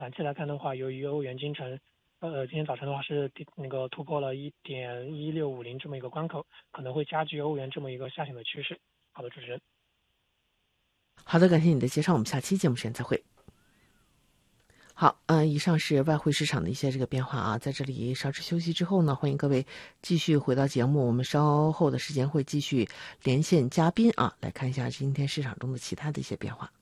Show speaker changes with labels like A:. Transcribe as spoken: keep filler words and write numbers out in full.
A: 短期来看的话，由于欧元金城呃今天早晨的话是那个突破了一点一六五零这么一个关口，可能会加剧欧元这么一个下行的趋势。好的，主持人。
B: 好的，感谢你的介绍，我们下期节目时间再会。好，嗯、呃，以上是外汇市场的一些这个变化啊，在这里稍事休息之后呢，欢迎各位继续回到节目，我们稍后的时间会继续连线嘉宾啊，来看一下今天市场中的其他的一些变化。